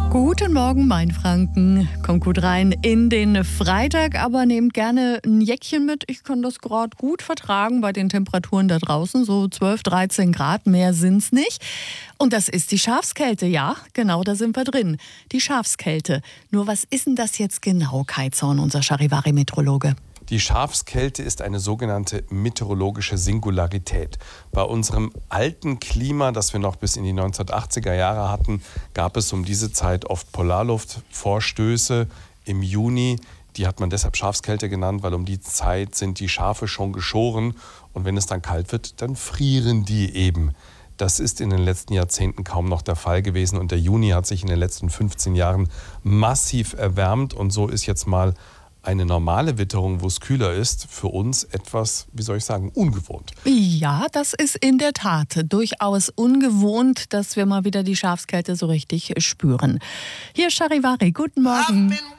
Guten Morgen, Mainfranken. Kommt gut rein in den Freitag, aber nehmt gerne ein Jäckchen mit. Ich kann das gerade gut vertragen bei den Temperaturen da draußen. So 12, 13 Grad, mehr sind's nicht. Und das ist die Schafskälte, ja, genau, da sind wir drin. Die Schafskälte. Nur was ist denn das jetzt genau, Kai Zorn, unser Charivari-Meteorologe? Die Schafskälte ist eine sogenannte meteorologische Singularität. Bei unserem alten Klima, das wir noch bis in die 1980er Jahre hatten, gab es um diese Zeit oft Polarluftvorstöße im Juni. Die hat man deshalb Schafskälte genannt, weil um die Zeit sind die Schafe schon geschoren. Und wenn es dann kalt wird, dann frieren die eben. Das ist in den letzten Jahrzehnten kaum noch der Fall gewesen. Und der Juni hat sich in den letzten 15 Jahren massiv erwärmt. Und so ist jetzt mal eine normale Witterung, wo es kühler ist, für uns etwas, wie soll ich sagen, ungewohnt. Ja, das ist in der Tat durchaus ungewohnt, dass wir mal wieder die Schafskälte so richtig spüren. Hier Charivari, guten Morgen.